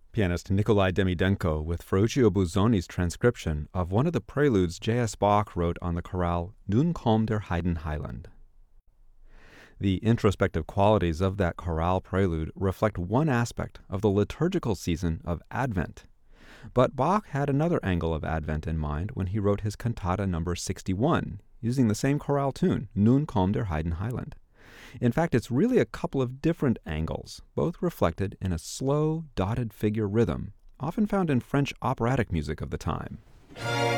Pianist Nikolai Demidenko with Ferruccio Busoni's transcription of one of the preludes J.S. Bach wrote on the chorale Nun kommt der Heidenheiland. The introspective qualities of that chorale prelude reflect one aspect of the liturgical season of Advent. But Bach had another angle of Advent in mind when he wrote his cantata number 61, using the same chorale tune, Nun kommt der Heidenheiland. In fact, it's really a couple of different angles, both reflected in a slow, dotted figure rhythm, often found in French operatic music of the time.